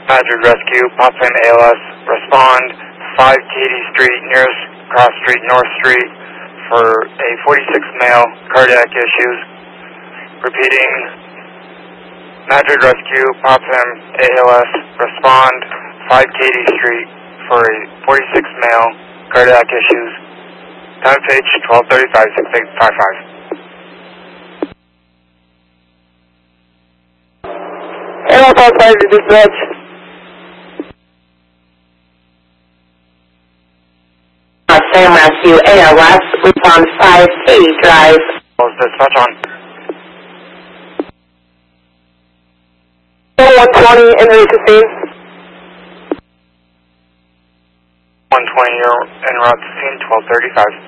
Madrid Rescue, Potsdam ALS, respond 5 Katy Street, nearest Cross Street, North Street, for a 46 male, cardiac issues. Repeating, Madrid Rescue, Potsdam ALS, respond 5 Katy Street, for a 46 male, cardiac issues. Time page 1235-6855. ALS outside to dispatch. Sam Rescue, ALS, respond 5 Katy Drive. Dispatch on. 120 in route to scene. 120, you're en route to scene, 1235.